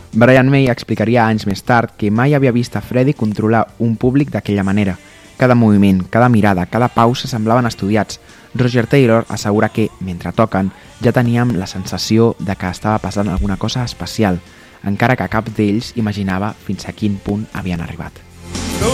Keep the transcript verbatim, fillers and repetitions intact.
Brian May explicaria anys més tard que mai havia vist a Freddie controlar un públic d'aquella manera. Cada moviment, cada mirada, cada pausa semblaven estudiats. Roger Taylor assegura que, mentre toquen, ja teníem la sensació de que estava passant alguna cosa especial, encara que cap d'ells imaginava fins a quin punt havien arribat.